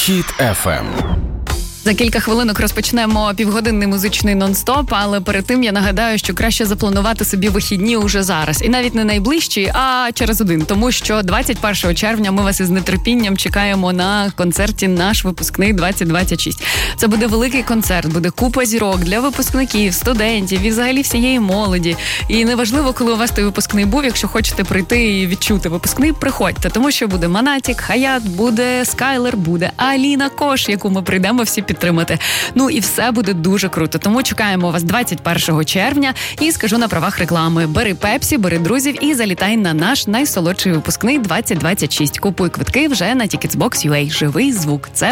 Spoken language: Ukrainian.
Хіт FM. За кілька хвилинок розпочнемо півгодинний музичний нон-стоп, але перед тим я нагадаю, що краще запланувати собі вихідні уже зараз. І навіть не найближчі, а через один. Тому що 21 червня ми вас із нетерпінням чекаємо на концерті «Наш випускний 2026». Це буде великий концерт, буде купа зірок для випускників, студентів і взагалі всієї молоді. І неважливо, коли у вас той випускний був, якщо хочете прийти і відчути випускний, приходьте. Тому що буде Монатік, Хаят, буде Скайлер, буде Аліна Кош, яку ми прийдемо всі підтримати. Ну і все буде дуже круто. Тому чекаємо вас 21 червня і скажу на правах реклами. Бери Пепсі, бери друзів і залітай на наш найсолодший випускний 2026. Купуй квитки вже на Ticketsbox.ua. Живий звук. Це